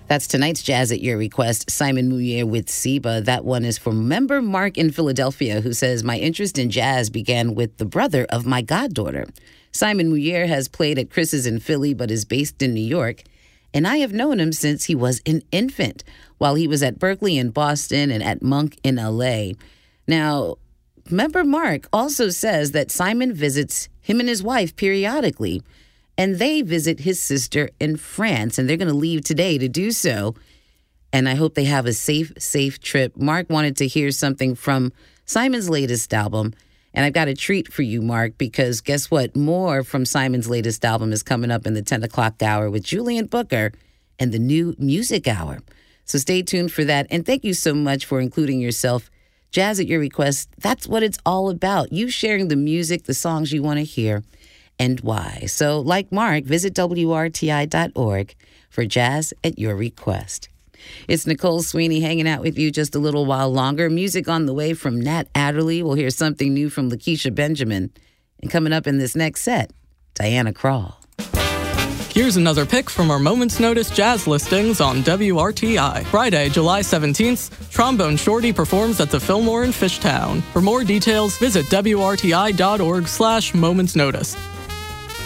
That's tonight's Jazz at Your Request. Simon Mouillier with Seba. That one is from member Mark in Philadelphia, who says, my interest in jazz began with the brother of my goddaughter. Simon Mouillier has played at Chris's in Philly, but is based in New York. And I have known him since he was an infant, while he was at Berkeley in Boston and at Monk in L.A. Now, member Mark also says that Simon visits him and his wife periodically, and they visit his sister in France, and they're going to leave today to do so. And I hope they have a safe trip. Mark wanted to hear something from Simon's latest album, and I've got a treat for you, Mark, because guess what? More from Simon's latest album is coming up in the 10 o'clock hour with Julian Booker and the new Music Hour. So stay tuned for that, and thank you so much for including yourself. Jazz at Your Request, that's what it's all about. You sharing the music, the songs you want to hear, and why. So, like Mark, visit WRTI.org for Jazz at Your Request. It's Nicole Sweeney hanging out with you just a little while longer. Music on the way from Nat Adderley. We'll hear something new from Lakeisha Benjamin. And coming up in this next set, Diana Krall. Here's another pick from our Moment's Notice jazz listings on WRTI. Friday, July 17th, Trombone Shorty performs at the Fillmore in Fishtown. For more details, visit WRTI.org/momentsnotice.